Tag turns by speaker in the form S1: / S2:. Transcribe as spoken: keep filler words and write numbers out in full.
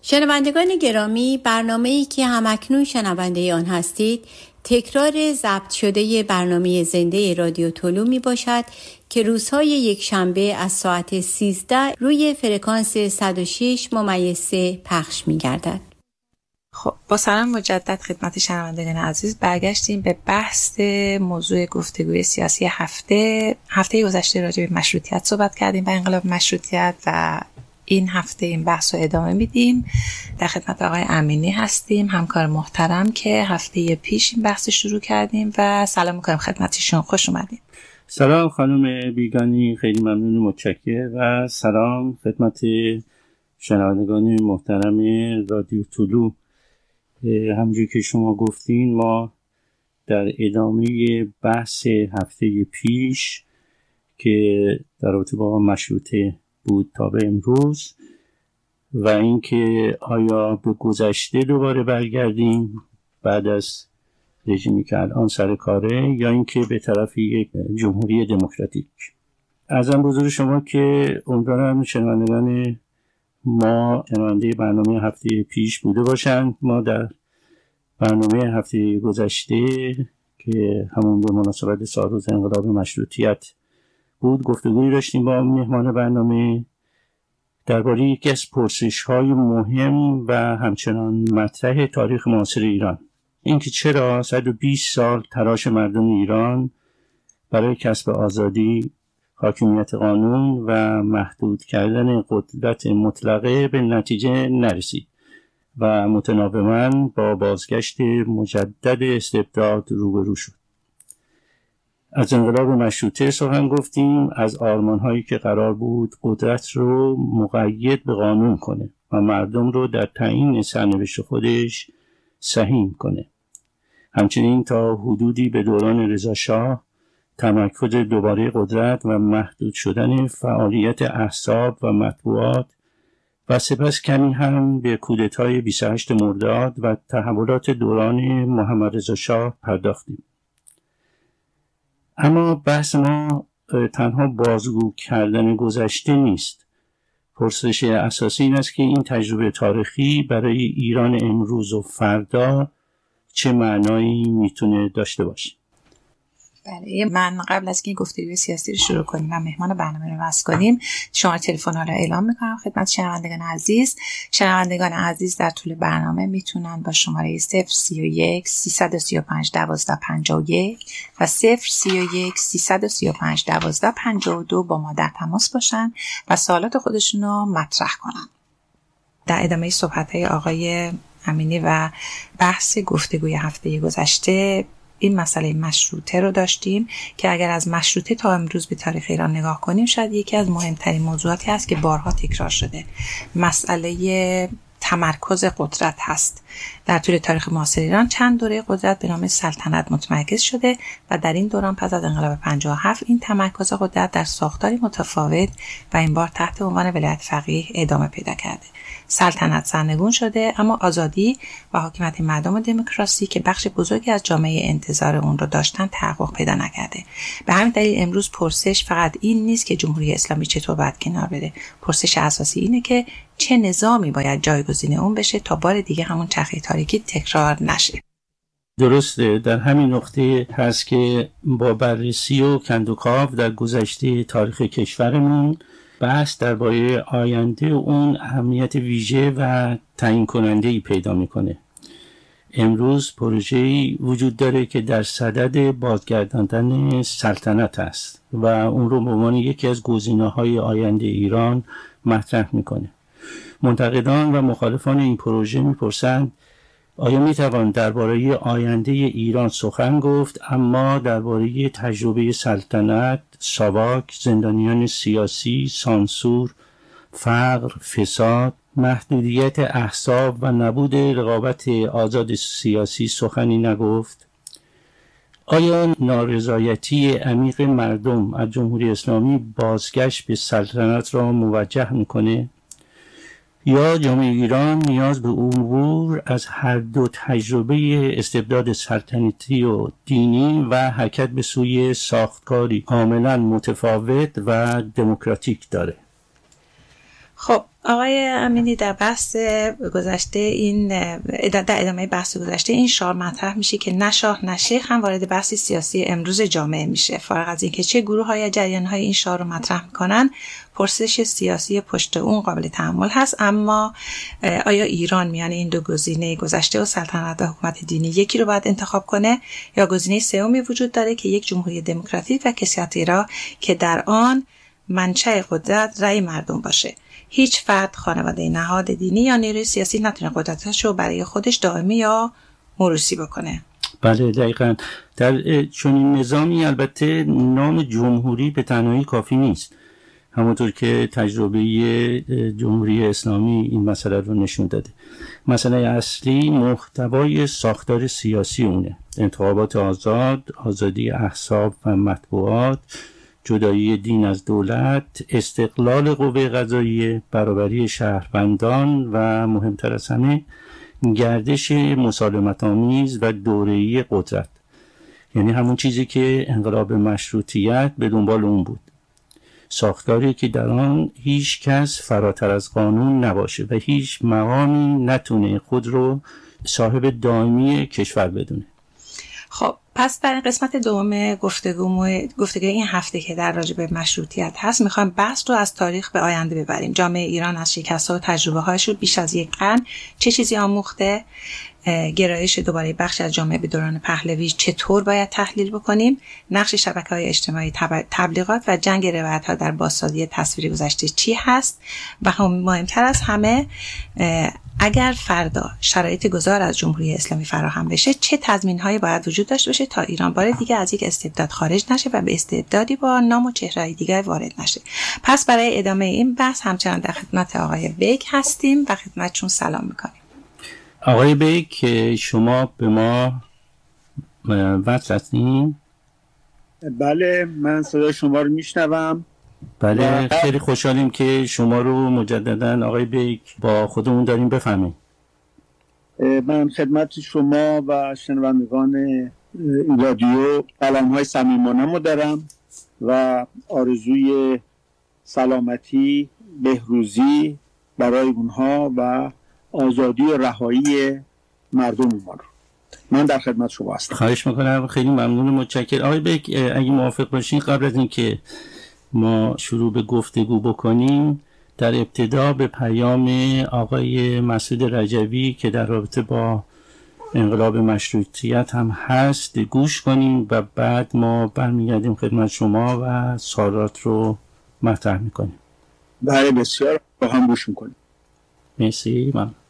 S1: شنوندگان گرامی، برنامه‌ای که همکنون شنونده آن هستید تکرار ضبط شده برنامه زنده رادیو طلوع می باشد که روزهای یک شنبه از ساعت سیزده روی فرکانس صد و شش ممیز سه پخش می گردد.
S2: خب با سلام مجدد خدمت شنوندگان عزیز، برگشتیم به بحث موضوع گفتگوی سیاسی هفته هفته گذشته راجع به مشروطیت صحبت کردیم و انقلاب مشروطیت و این هفته این بحث رو ادامه میدیم. در خدمت آقای امینی هستیم، همکار محترم که هفته پیش این بحث شروع کردیم و سلام میکنم خدمتشون. خوش اومدین.
S3: سلام خانم بیگانی، خیلی ممنون و متشکرم و سلام خدمت شنوندگان محترم رادیو طلوع. همونجوری که شما گفتین ما در ادامه بحث هفته پیش که در رابطه با مشروطه بود تا به امروز و اینکه آیا به گذشته دوباره برگردیم بعد از رژیمی که الان سر کاره یا اینکه به طرف یک جمهوری دموکراتیک. عرضم به حضور شما که امیدوارم شنوندگان ما شنونده برنامه هفته پیش بوده باشند. ما در برنامه هفته گذشته که همون به مناسبت سالروز انقلاب مشروطیت بود گفتگویی داشتیم با مهمان برنامه درباره یکی از پرسش‌های مهم و همچنان مطرح تاریخ معاصر ایران، اینکه چرا صد و بیست سال تلاش مردم ایران برای کسب آزادی، حاکمیت قانون و محدود کردن قدرت مطلقه به نتیجه نرسید و متناوباً با بازگشت مجدد استبداد روبرو شد. از انقلاب مشروطه سخن گفتیم، از آرمان‌هایی که قرار بود قدرت رو مقید به قانون کنه و مردم رو در تعیین سرنوشت خودش سهیم کنه. همچنین تا حدودی به دوران رضاشاه تمرکز دوباره قدرت و محدود شدن فعالیت احزاب و مطبوعات و سپس کمی هم به کودتای بیست و هشتم مرداد و تحولات دوران محمد رضا شاه پرداختیم. اما بحث ما تنها بازگو کردن گذشته نیست. پرسش اساسی این است که این تجربه تاریخی برای ایران امروز و فردا چه معنایی میتونه داشته باشه.
S2: بله، من قبل از که گفتگوی سیاسی رو شروع کنیم و مهمان برنامه رو وصل کنیم شماره تلفن ها رو اعلام میکنم خدمت شنوندگان عزیز. شنوندگان عزیز در طول برنامه میتونن با شماره صفر سی و یک سیصد و سی و پنج دوازده پنجاه و یک و صفر سی و یک سیصد و سی و پنج دوازده پنجاه و دو با ما در تماس باشن و سوالات خودشون رو مطرح کنن. در ادامه صحبت های آقای امینی و بحث گفتگوی هفته گذشته این مسئله مشروطه رو داشتیم که اگر از مشروطه تا امروز به تاریخ ایران نگاه کنیم شاید یکی از مهمترین موضوعاتی هست که بارها تکرار شده. مسئله تمرکز قدرت هست. در طول تاریخ معاصر ایران چند دوره قدرت به نام سلطنت متمرکز شده و در این دوران پس از انقلاب پنجاه و هفت این تمرکز قدرت در ساختاری متفاوت و این بار تحت عنوان ولایت فقیه ادامه پیدا کرده. سلطنت سرنگون شده اما آزادی و حاکمیت مردم و دموکراسی که بخش بزرگی از جامعه انتظار اون رو داشتن تحقق پیدا نکرده. به همین دلیل امروز پرسش فقط این نیست که جمهوری اسلامی چطور باید کنار بره. پرسش اساسی اینه که چه نظامی باید جایگزین اون بشه تا بار دیگه همون چرخه تاریکی تکرار نشه.
S3: درسته، در همین نقطه هست که با بررسی و کندوکاو در گذشته تاریخ کشورمون بحث درباره آینده اون اهمیت ویژه و تعیین کننده‌ای پیدا میکنه. امروز پروژه‌ای وجود داره که در صدد بازگرداندن سلطنت است و اون رو به عنوان یکی از گزینه‌های آینده ایران مطرح میکنه. منتقدان و مخالفان این پروژه میپرسند آیا میتوان درباره آینده ایران سخن گفت اما درباره تجربه سلطنت، ساواک، زندانیان سیاسی، سانسور، فقر، فساد، محدودیت احزاب و نبود رقابت آزاد سیاسی سخنی نگفت؟ آیا نارضایتی عمیق مردم از جمهوری اسلامی بازگشت به سلطنت را موجه میکنه؟ یا جامعه ایران نیاز به عبور از هر دو تجربه استبداد سلطنتی و دینی و حرکت به سوی ساختاری کاملا متفاوت و دموکراتیک داره؟
S2: خب آقای امینی در بحث گذشته این در ادامه بحث گذشته این شعار مطرح میشه که نه شاه نه شیخ هم وارد بحث سیاسی امروز جامعه میشه. فارغ از اینکه چه گروه‌های یا جریان‌های این شعار رو مطرح میکنن، پرسش سیاسی پشت اون قابل تحمل هست. اما آیا ایران میان این دو گزینه گذشته و سلطنت و حکومت دینی یکی رو باید انتخاب کنه، یا گزینه سومی وجود داره که یک جمهوری دموکراتیک و کسیاتیرا که در آن منشأ قدرت رأی مردم باشه؟ هیچ فرد، خانواده، نهاد دینی یا نیروی سیاسی نتونه قدرتش رو برای خودش دائمی یا موروثی بکنه.
S3: بله دقیقاً. در چنین نظامی البته نام جمهوری به تنهایی کافی نیست، همونطور که تجربه جمهوری اسلامی این مسئله رو نشون داده. مسئله اصلی محتوای ساختار سیاسی اونه: انتخابات آزاد، آزادی احزاب و مطبوعات، جدایی دین از دولت، استقلال قوه قضاییه، برابری شهروندان و مهمتر از همه گردش مسالمت‌آمیز و دوره‌ای قدرت. یعنی همون چیزی که انقلاب مشروطیت به دنبال اون بود، ساختاری که در آن هیچ کس فراتر از قانون نباشه و هیچ مقامی نتونه خود رو صاحب دائمی کشور بدونه.
S2: خب پس برای قسمت دوم گفتگو گفتگو این هفته که در راجع به مشروطیت هست، میخوام بحث رو از تاریخ به آینده ببریم. جامعه ایران از شکست‌ها و تجربه‌هاش رو بیش از یک قرن چه چیزی آموخته؟ گرایش دوباره بخش از جامعه به دوران پهلوی چطور باید تحلیل بکنیم؟ نقش شبکه‌های اجتماعی، تبلیغات و جنگ روایت‌ها در بازسازی تصویر گذشته چی هست؟ و هم مهمتر از همه، اگر فردا شرایط گذار از جمهوری اسلامی فراهم بشه، چه تضمین‌هایی باید وجود داشته باشه تا ایران بار دیگه از یک استبداد خارج نشه و به استبدادی با نام و چهره‌های دیگر وارد نشه؟ پس برای ادامه این بحث همچنان در خدمت آقای بیک هستیم و خدمتشون سلام می‌کنیم.
S3: آقای بیک، شما به ما وصل هستین؟
S4: بله، من صدای شما رو میشنوم.
S3: بله، خیلی خوشحالیم که شما رو مجددا آقای بیک با خودمون داریم. بفهمید.
S4: من خدمت شما و شنوندگان این رادیو سلام‌های صمیمانه‌مو دارم و آرزوی سلامتی، بهروزی برای اونها و آزادی و رهایی مردم ما رو. من در خدمت شما هستم.
S3: خواهش میکنم، خیلی ممنون و متشکرم. آقای بیک، اگه موافق باشین قبل از اینکه ما شروع به گفتگو بکنیم، در ابتدا به پیام آقای مسعود رجوی که در رابطه با انقلاب مشروطیت هم هست گوش کنیم و بعد ما برمیگردیم خدمت شما و سوالات رو مطرح میکنیم.
S4: بله بسیار، با هم گوش میکنیم.
S3: مرسی. من